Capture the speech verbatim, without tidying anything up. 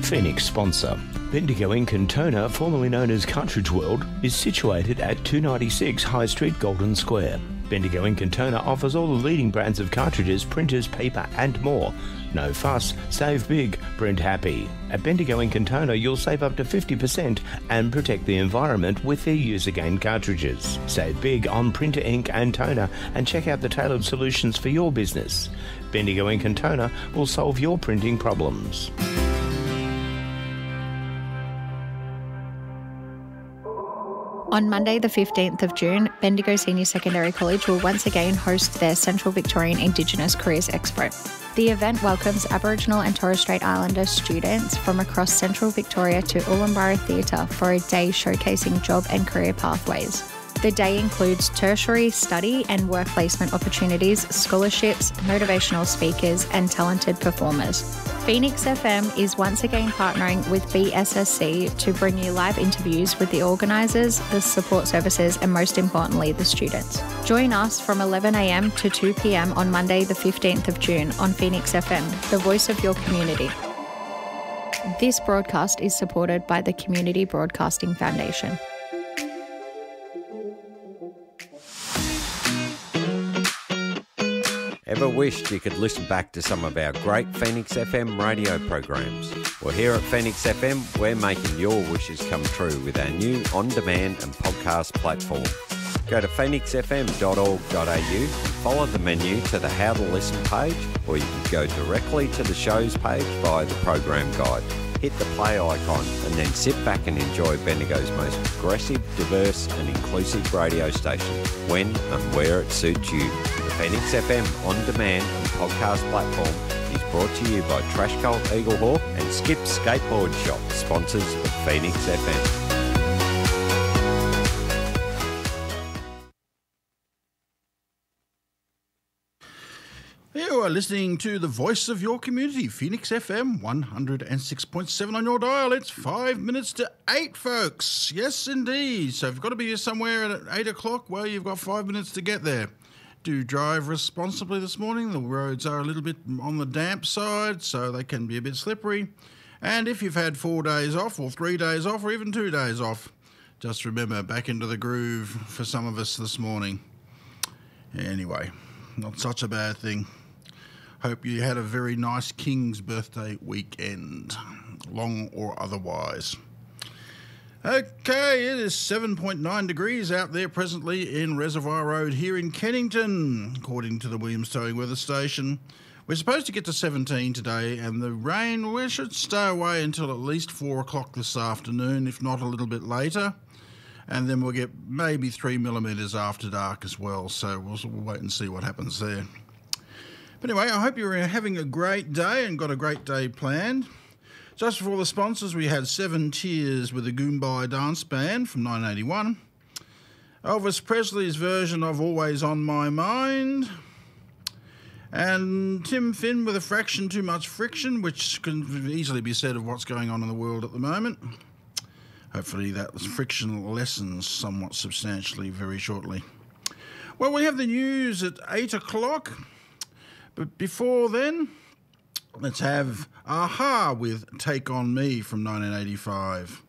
Phoenix sponsor. Bendigo Ink and Toner, formerly known as Cartridge World, is situated at two ninety-six High Street, Golden Square. Bendigo Ink and Toner offers all the leading brands of cartridges, printers, paper and more. No fuss, save big, print happy. At Bendigo Ink and Toner you'll save up to fifty percent and protect the environment with their use-again cartridges. Save big on printer ink and toner and check out the tailored solutions for your business. Bendigo Ink and Toner will solve your printing problems. On Monday the fifteenth of June, Bendigo Senior Secondary College will once again host their Central Victorian Indigenous Careers Expo. The event welcomes Aboriginal and Torres Strait Islander students from across Central Victoria to Ulambara Theatre for a day showcasing job and career pathways. The day includes tertiary study and work placement opportunities, scholarships, motivational speakers and talented performers. Phoenix F M is once again partnering with B S S C to bring you live interviews with the organisers, the support services and most importantly the students. Join us from eleven a m to two p m on Monday the fifteenth of June on Phoenix F M, the voice of your community. This broadcast is supported by the Community Broadcasting Foundation. Ever wished you could listen back to some of our great Phoenix F M radio programs? Well, here at Phoenix F M, we're making your wishes come true with our new on-demand and podcast platform. Go to phoenix f m dot org dot a u and follow the menu to the How to Listen page, or you can go directly to the shows page via the program guide. Hit the play icon and then sit back and enjoy Bendigo's most progressive, diverse and inclusive radio station when and where it suits you. The Phoenix F M on-demand and podcast platform is brought to you by Trash Cult Eaglehawk and Skip's Skateboard Shop, sponsors of Phoenix F M. You are listening to the voice of your community, Phoenix F M one oh six point seven on your dial. It's five minutes to eight, folks. Yes, indeed. So if you've got to be here somewhere at eight o'clock, well, you've got five minutes to get there. Do drive responsibly this morning. The roads are a little bit on the damp side, so they can be a bit slippery. And if you've had four days off or three days off or even two days off, just remember, back into the groove for some of us this morning. Anyway, not such a bad thing. Hope you had a very nice King's birthday weekend, long or otherwise. Okay, it is seven point nine degrees out there presently in Reservoir Road here in Kennington, according to the Williams Towing Weather Station. We're supposed to get to seventeen today, and the rain, we should stay away until at least four o'clock this afternoon, if not a little bit later. And then we'll get maybe three millimetres after dark as well, so we'll, we'll wait and see what happens there. But anyway, I hope you're having a great day and got a great day planned. Just before the sponsors, we had Seven Tears with the Goombye Dance Band from nineteen eighty-one. Elvis Presley's version of Always on My Mind. And Tim Finn with A Fraction Too Much Friction, which can easily be said of what's going on in the world at the moment. Hopefully that friction lessens somewhat substantially very shortly. Well, we have the news at eight o'clock. But before then, let's have A-ha with Take On Me from nineteen eighty-five.